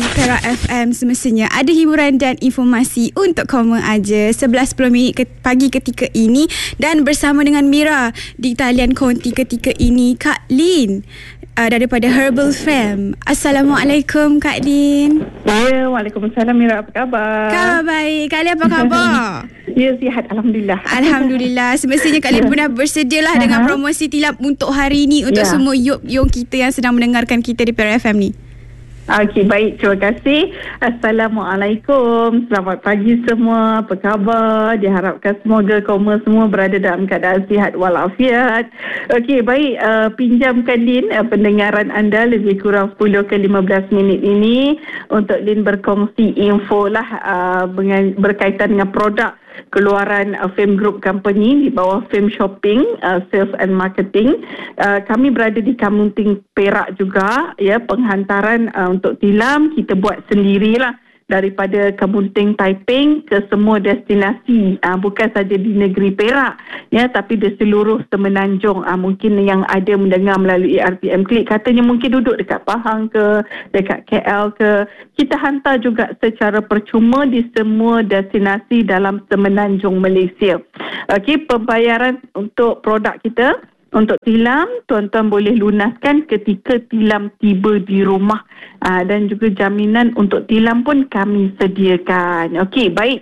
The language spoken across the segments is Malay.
Perak FM semestinya ada hiburan dan informasi untuk kamu aja. 11:10 pagi ketika ini dan bersama dengan Mira di talian konti ketika ini Kak Lin daripada Herbal Fam. Assalamualaikum Kak Lin. Ya, waalaikumsalam Mira, apa khabar? Khabar baik. Kak Lin apa khabar? Ya, sihat Alhamdulillah. Alhamdulillah. Semestinya Kak Lin pernah bersedialah dengan promosi tilap untuk hari ini untuk semua yuk-yung kita yang sedang mendengarkan kita di Perak FM ni. Okey, baik. Terima kasih. Assalamualaikum. Selamat pagi semua. Apa khabar? Diharapkan semoga kaum semua berada dalam keadaan sihat walafiat. Okey, baik. Pinjamkan Lin pendengaran anda lebih kurang 10 ke 15 minit ini untuk Lin berkongsi info lah berkaitan dengan produk keluaran Fame Group Company di bawah Fame Shopping, Sales and Marketing. Kami berada di Kamunting Perak juga, ya, penghantaran untuk tilam kita buat sendirilah daripada Kamunting Taiping ke semua destinasi, bukan saja di negeri Perak, ya, tapi di seluruh Semenanjung. Mungkin yang ada mendengar melalui RTM Klik katanya mungkin duduk dekat Pahang ke, dekat KL ke, kita hantar juga secara percuma di semua destinasi dalam Semenanjung Malaysia. Okey, pembayaran untuk produk kita untuk tilam, tuan-tuan boleh lunaskan ketika tilam tiba di rumah. Dan juga jaminan untuk tilam pun kami sediakan. Okey, baik.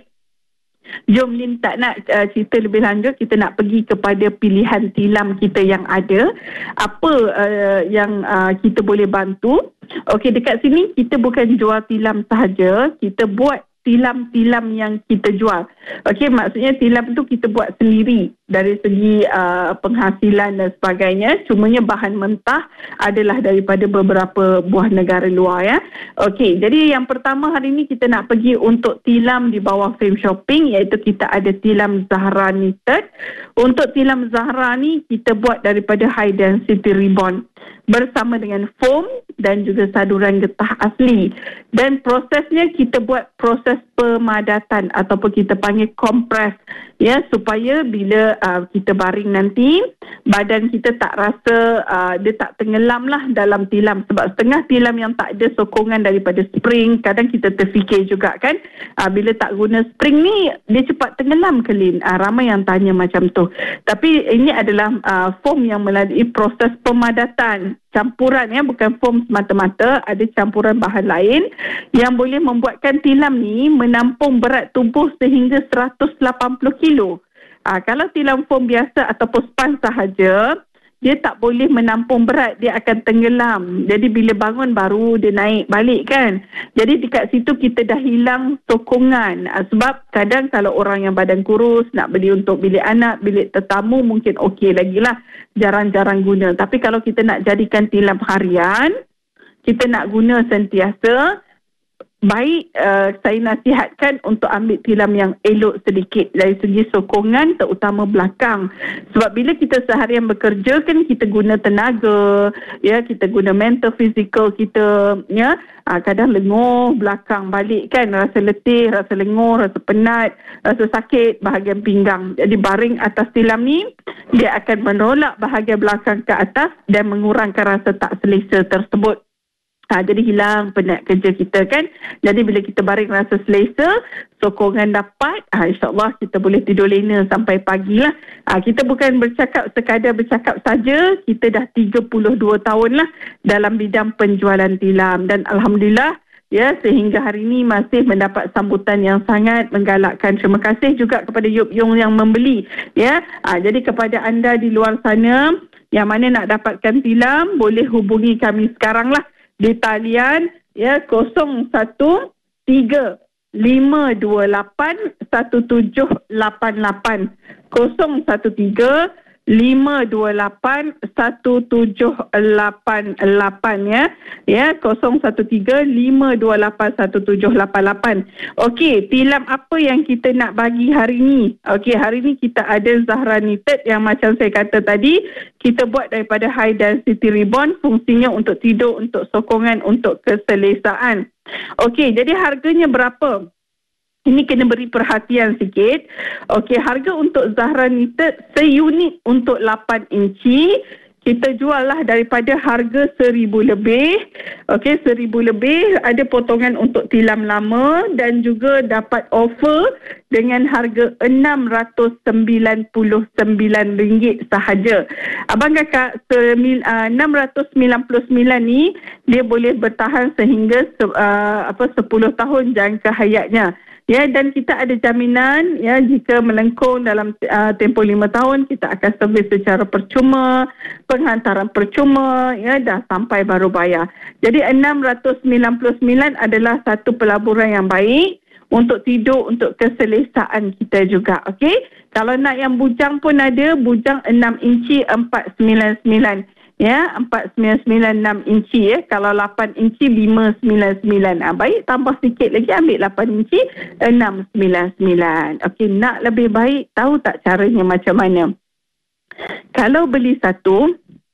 Jom Lin tak nak cerita lebih lanjut. Kita nak pergi kepada pilihan tilam kita yang ada. Apa yang kita boleh bantu. Okey, dekat sini kita bukan jual tilam sahaja. Kita buat tilam-tilam yang kita jual. Okey, maksudnya tilam tu kita buat sendiri dari segi penghasilan dan sebagainya. Cumanya bahan mentah adalah daripada beberapa buah negara luar, ya. Okey, jadi yang pertama hari ini kita nak pergi untuk tilam di bawah Fame Shopping, iaitu kita ada tilam Zahra Knitted. Untuk tilam Zahra ni kita buat daripada high density ribbon bersama dengan foam dan juga saduran getah asli. Dan prosesnya kita buat proses pemadatan ataupun kita panggil kompres, ya, supaya bila kita baring nanti badan kita tak rasa dia tak tenggelam lah dalam tilam. Sebab setengah tilam yang tak ada sokongan daripada spring, kadang kita terfikir juga kan, bila tak guna spring ni dia cepat tenggelam ke Lin? Ramai yang tanya macam tu. Tapi ini adalah foam yang melalui proses pemadatan, campuran, ya, bukan foam semata-mata, ada campuran bahan lain yang boleh membuatkan tilam ni menampung berat tubuh sehingga 180 kilo. Kalau tilam foam biasa ataupun span sahaja, dia tak boleh menampung berat, dia akan tenggelam. Jadi bila bangun baru dia naik balik kan. Jadi dekat situ kita dah hilang sokongan. Sebab kadang kalau orang yang badan kurus nak beli untuk bilik anak, bilik tetamu mungkin okey lagi lah, jarang-jarang guna. Tapi kalau kita nak jadikan tilam harian, kita nak guna sentiasa, baik saya nasihatkan untuk ambil tilam yang elok sedikit dari segi sokongan, terutama belakang. Sebab bila kita seharian bekerja kan kita guna tenaga, ya, kita guna mental, fizikal kita, ya. Kadang lenguh belakang balik kan, rasa letih, rasa lenguh, rasa penat, rasa sakit bahagian pinggang. Jadi baring atas tilam ni dia akan menolak bahagian belakang ke atas dan mengurangkan rasa tak selesa tersebut. Jadi hilang penat kerja kita kan. Jadi bila kita baring rasa selesa, sokongan dapat, insyaAllah kita boleh tidur lena sampai pagi lah. Kita bukan sekadar bercakap saja, kita dah 32 tahun lah dalam bidang penjualan tilam. Dan Alhamdulillah, ya, sehingga hari ini masih mendapat sambutan yang sangat menggalakkan. Terima kasih juga kepada yuk-yung yang membeli, ya. Jadi kepada anda di luar sana yang mana nak dapatkan tilam, boleh hubungi kami sekarang lah di talian, ya, 013-528-1788, 013-528-1788, ya, 013-528-1788. Okey, tilam apa yang kita nak bagi hari ni? Okey, hari ni kita ada Zahra Knitted yang macam saya kata tadi, kita buat daripada high density ribbon, fungsinya untuk tidur, untuk sokongan, untuk keselesaan. Okey, jadi harganya berapa? Ini kena beri perhatian sikit. Okey, harga untuk Zahra Knitted seunit untuk 8 inci kita jual lah daripada harga 1,000 lebih. Okey, 1,000 lebih, ada potongan untuk tilam lama dan juga dapat offer dengan harga RM699 sahaja. Abang kakak, 699 ni dia boleh bertahan sehingga 10 tahun jangka hayatnya. Ya, dan kita ada jaminan, ya, jika melengkung dalam tempoh 5 tahun, kita akan servis secara percuma, penghantaran percuma, ya, dah sampai baru bayar. Jadi 699 adalah satu pelaburan yang baik untuk tidur, untuk keselesaan kita juga. Okey, kalau nak yang bujang pun ada, bujang 6 inci 499. Ya, 499 6 inci, ya. Kalau 8 inci 599. Baik, tambah sikit lagi, ambil 8 inci 699. Okey, nak lebih baik, tahu tak caranya macam mana? Kalau beli satu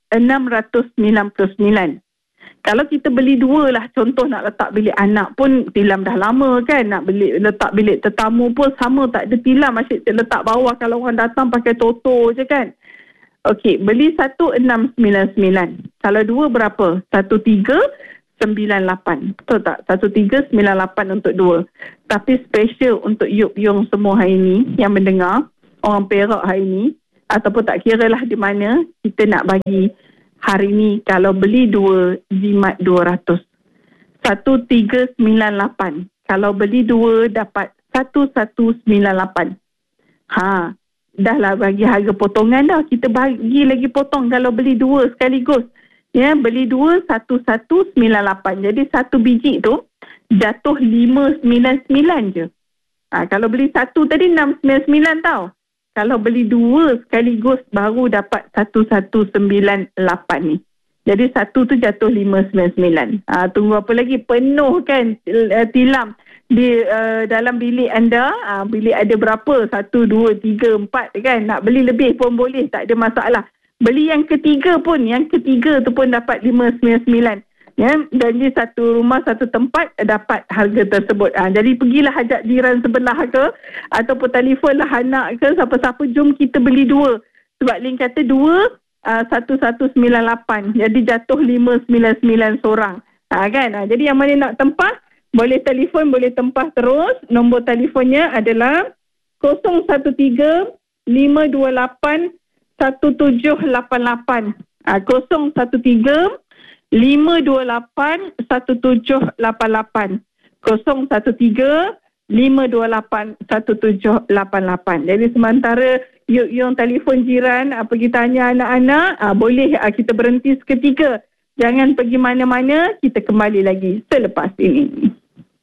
699. Kalau kita beli dua lah, contoh nak letak bilik anak pun tilam dah lama kan, nak letak bilik tetamu pun sama, tak ada tilam, asyik letak bawah kalau orang datang pakai toto je kan. Okey, beli satu 699. Kalau dua berapa? 1398. Betul tak? 1398 untuk dua. Tapi special untuk Yuk Yong semua hari ni yang mendengar, orang Perak hari ni, ataupun tak kira lah di mana, kita nak bagi hari ni kalau beli dua, jimat 200. 1398. Kalau beli dua dapat 1198. Dah lah bagi harga potongan dah. Kita bagi lagi potong kalau beli dua sekaligus. Ya, beli dua 1198. Jadi satu biji tu jatuh 599 je. Kalau beli satu tadi 699 tau. Kalau beli dua sekaligus baru dapat 1198 ni. Jadi satu tu jatuh 599. Tunggu apa lagi? Penuh kan tilam di dalam bilik anda. Bilik ada berapa? 1, 2, 3, 4 kan? Nak beli lebih pun boleh, tak ada masalah. Beli yang ketiga pun, yang ketiga tu pun dapat 599. Ya, dan di satu rumah, satu tempat dapat harga tersebut. Jadi pergilah hajat jiran sebelah ke, ataupun telefonlah anak ke, siapa-siapa, jom kita beli dua. Sebab Lin kata dua 1198. Jadi jatuh 599 seorang. Kan? Jadi yang mana nak tempah, boleh telefon, boleh tempah terus. Nombor telefonnya adalah 013 528 1788. 013 528 1788. 013 528 1788. Jadi sementara Yuk Yong telefon jiran, pergi tanya anak-anak, boleh kita berhenti seketika. Jangan pergi mana-mana, kita kembali lagi selepas ini.